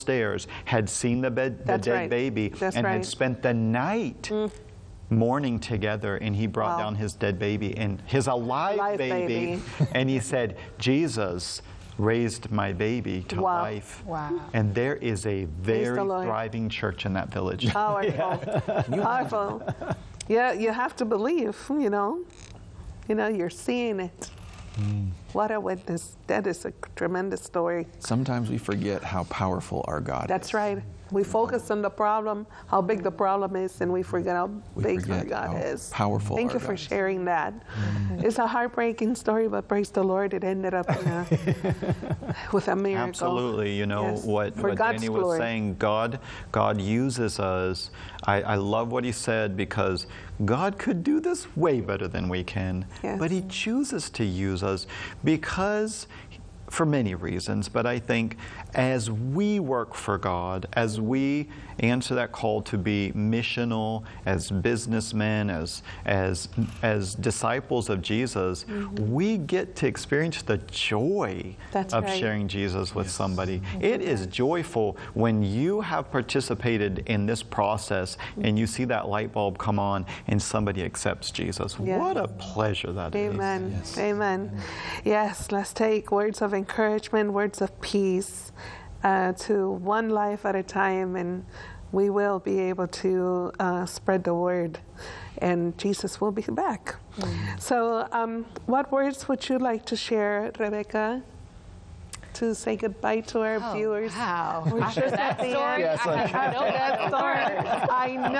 stairs, had seen the dead baby, and had spent the night mourning together, and he brought down his dead baby and his alive baby. And he said, Jesus raised my baby to life. Wow. And there is a very thriving church in that village. Powerful. Powerful. Yeah, you have to believe, you know. You know, you're seeing it. What a witness. That is a tremendous story. Sometimes we forget how powerful our God is. That's right. We focus on the problem, how big the problem is, and we forget how big our God is. Powerful. Thank you for sharing that. It's a heartbreaking story, but praise the Lord, it ended up with a miracle. Absolutely. You know, what Danny was saying, God uses us. I love what he said, because God could do this way better than we can, but he chooses to use us because, for many reasons, but I think as we work for God, as we answer that call to be missional, as businessmen, as disciples of Jesus, we get to experience the joy of sharing Jesus with somebody. It is joyful when you have participated in this process and you see that light bulb come on and somebody accepts Jesus. What a pleasure that is. Amen. Amen. Yes, let's take words of encouragement, words of peace, to one life at a time, and we will be able to spread the word, and Jesus will be back. So what words would you like to share, Rebecca, to say goodbye to our viewers? Wow. After that story, Yes, I know that story.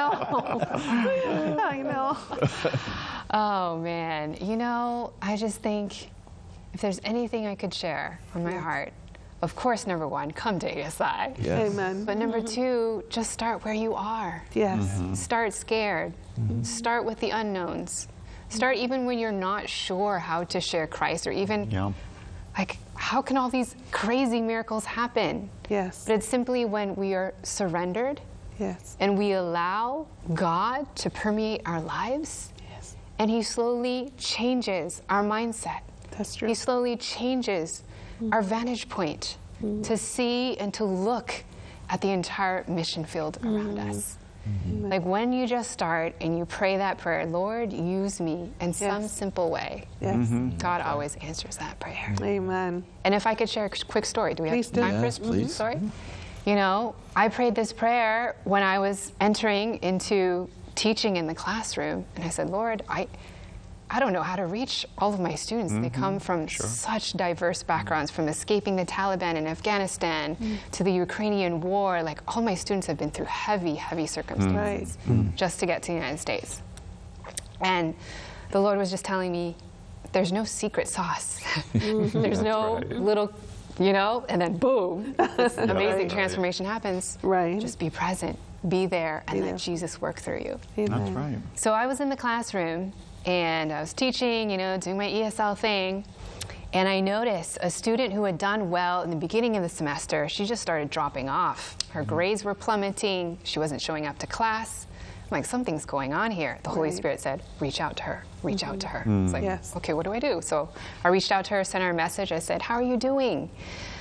I know. Oh, man. You know, I just think if there's anything I could share on my heart, of course, number one, come to ASI. Yes. Amen. But number two, just start where you are. Yes. Start scared. Start with the unknowns. Start even when you're not sure how to share Christ, or even like, how can all these crazy miracles happen? Yes. But it's simply when we are surrendered and we allow God to permeate our lives, and he slowly changes our mindset. That's true. He slowly changes our vantage point to see and to look at the entire mission field around us. Like when you just start and you pray that prayer, Lord, use me in some simple way. God always answers that prayer. Amen. And if I could share a quick story. Do we have time for this story? You know, I prayed this prayer when I was entering into teaching in the classroom, and I said, Lord, I don't know how to reach all of my students. They come from such diverse backgrounds, from escaping the Taliban in Afghanistan to the Ukrainian war. Like, all my students have been through heavy, heavy circumstances just to get to the United States. And the Lord was just telling me, there's no secret sauce. There's no little, you know, and then boom, this amazing transformation happens. Just be present, be there, and let Jesus work through you. That's right. So I was in the classroom, and I was teaching, you know, doing my ESL thing, and I noticed a student who had done well in the beginning of the semester, she just started dropping off. Her grades were plummeting. She wasn't showing up to class. I'm like, something's going on here. The Holy Spirit said, reach out to her, reach out to her. It's like, okay, what do I do? So I reached out to her, sent her a message. I said, how are you doing?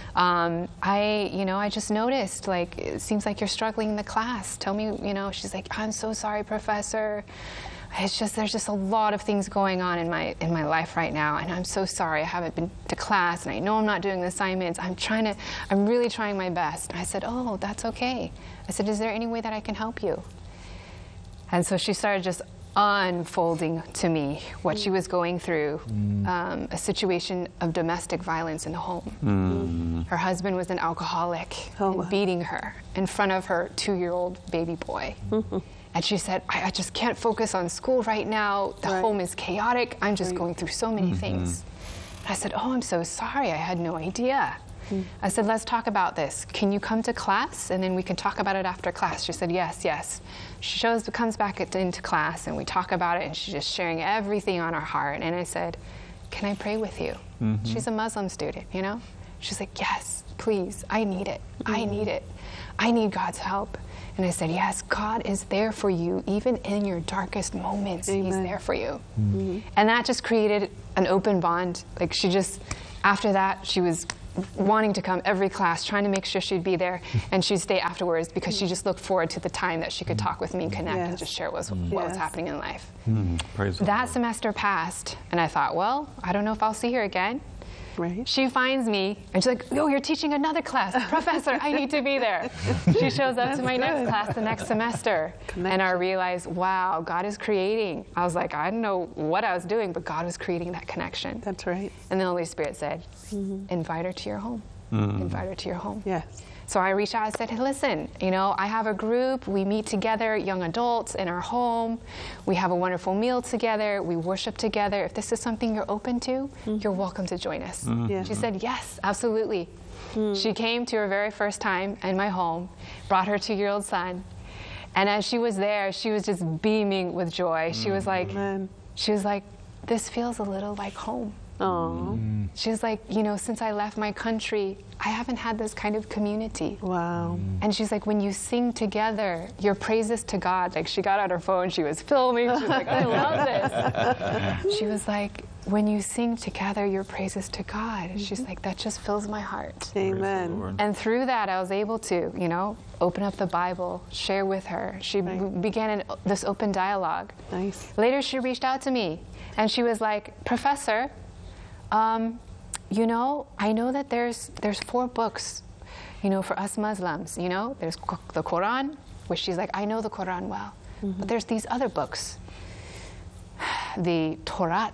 I just noticed, like, it seems like you're struggling in the class. Tell me, you know. She's like, I'm so sorry, Professor. It's just, there's just a lot of things going on in my life right now, and I'm so sorry. I haven't been to class, and I know I'm not doing the assignments. I'm really trying my best. And I said, oh, that's okay. I said, is there any way that I can help you? And so she started just unfolding to me what she was going through, a situation of domestic violence in the home. Her husband was an alcoholic and beating her in front of her 2-year-old baby boy. And she said, I just can't focus on school right now. The home is chaotic. I'm just going through so many things. And I said, oh, I'm so sorry. I had no idea. I said, let's talk about this. Can you come to class? And then we can talk about it after class. She said, yes, yes. She comes back into class, and we talk about it, and she's just sharing everything on her heart. And I said, can I pray with you? She's a Muslim student, you know? She's like, yes, please. I need it. I need it. I need God's help. And I said, yes, God is there for you, even in your darkest moments. He's there for you. And that just created an open bond. Like, she just, after that, she was wanting to come every class, trying to make sure she'd be there, and she'd stay afterwards because she just looked forward to the time that she could talk with me and connect and just share what was happening in life. Praise that semester passed, and I thought, well, I don't know if I'll see her again. Right. She finds me, and she's like, oh, you're teaching another class. Professor, I need to be there. She shows up to my next class the next semester. And I realized, wow, God is creating. I was like, I didn't know what I was doing, but God was creating that connection. That's right. And the Holy Spirit said, invite her to your home. Invite her to your home. Yes. So I reached out and said, hey, listen, I have a group. We meet together, young adults, in our home. We have a wonderful meal together. We worship together. If this is something you're open to, you're welcome to join us. Yeah. She said, yes, absolutely. She came to her very first time in my home, brought her 2-year-old son. And as she was there, she was just beaming with joy. She was like, this feels a little like home. Oh. She's like, since I left my country, I haven't had this kind of community. Wow. And she's like, when you sing together, your praises to God, like she got out her phone, she was filming, she was like, I love this. She was like, when you sing together, your praises to God. She's like, that just fills my heart. Amen. And through that, I was able to, open up the Bible, share with her. She began this open dialogue. Nice. Later, she reached out to me, and she was like, Professor, I know that there's 4 books, for us Muslims, there's the Quran, which she's like, I know the Quran well, but there's these other books, the Torah,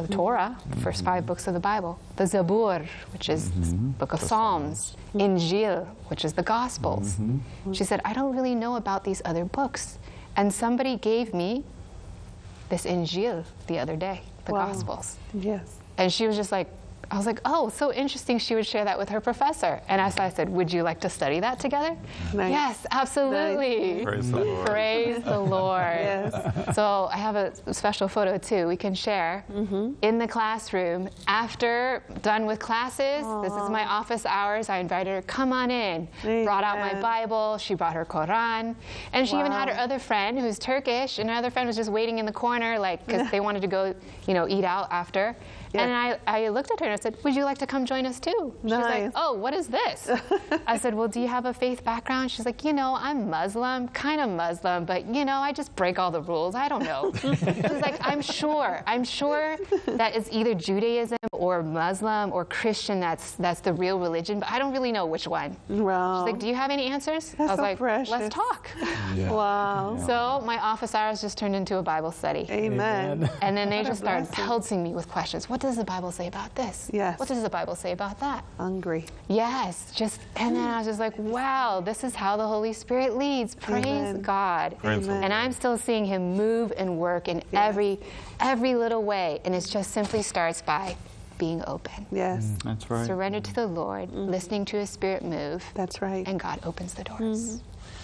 the first 5 books of the Bible, the Zabur, which is the book of Psalms, Injil, which is the Gospels. She said, I don't really know about these other books, and somebody gave me this Injil the other day, the Gospels. Yes. And she was just like, I was like, oh, so interesting she would share that with her professor. And I said, would you like to study that together? Nice. Yes, absolutely. Nice. Praise the Lord. Praise the Lord. Yes. So I have a special photo too we can share in the classroom. After done with classes, this is my office hours, I invited her, come on in. Amen. Brought out my Bible, she brought her Quran. And she even had her other friend who's Turkish, and her other friend was just waiting in the corner, because they wanted to go, eat out after. Yeah. And I looked at her and I said, would you like to come join us too? She's like, oh, what is this? I said, well, do you have a faith background? She's like, I'm Muslim, kind of Muslim, but I just break all the rules. I don't know. She's like, I'm sure that it's either Judaism or Muslim or Christian that's the real religion, but I don't really know which one. Wow. She's like, do you have any answers? That's I was so like, precious. let's talk. Yeah. Wow. So my office hours just turned into a Bible study. Amen. And then they just started pelting me with questions. What does the Bible say about this? Yes. What does the Bible say about that? Hungry. Yes. And then I was just like, wow, this is how the Holy Spirit leads. Praise God. And I'm still seeing him move and work in every little way. And it just simply starts by being open. Yes. That's right. Surrender to the Lord, listening to his Spirit move. That's right. And God opens the doors.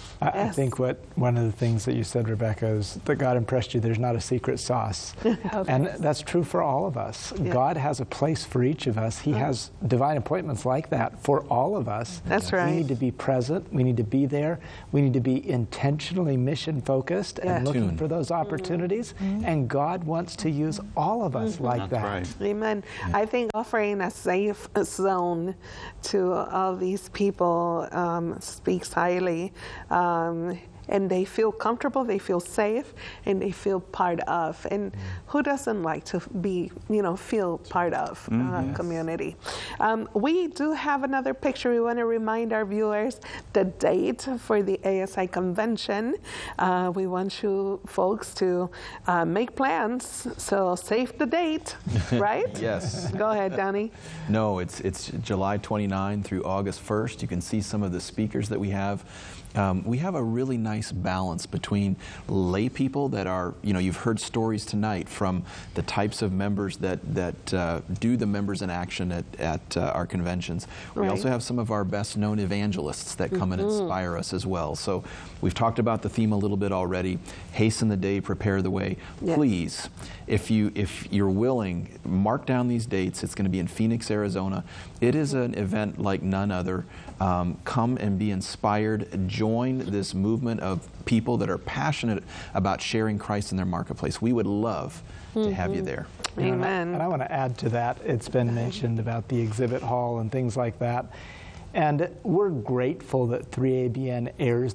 I think one of the things that you said, Rebecca, is that God impressed you. There's not a secret sauce. And that's true for all of us. Yeah. God has a place for each of us. He has divine appointments like that for all of us. That's right. We need to be present. We need to be there. We need to be intentionally mission-focused and looking for those opportunities. And God wants to use all of us like that. Right. Amen. Yeah. I think offering a safe zone to all these people speaks highly. And they feel comfortable, they feel safe, and they feel part of. And who doesn't like to be, feel part of a community? We do have another picture. We want to remind our viewers the date for the ASI convention. We want you folks to make plans, so save the date, right? Yes. Go ahead, Donnie. No, it's July 29 through August 1st. You can see some of the speakers that we have. We have a really nice balance between lay people that are, you've heard stories tonight from the types of members that do the Members in Action at our conventions. We also have some of our best known evangelists that come and inspire us as well. So we've talked about the theme a little bit already. Hasten the day, prepare the way. Yes. Please, if you're willing, mark down these dates. It's going to be in Phoenix, Arizona. It is an event like none other. Come and be inspired. Join this movement of people that are passionate about sharing Christ in their marketplace. We would love to have you there. Amen. And I want to add to that. It's been mentioned about the exhibit hall and things like that. And we're grateful that 3ABN airs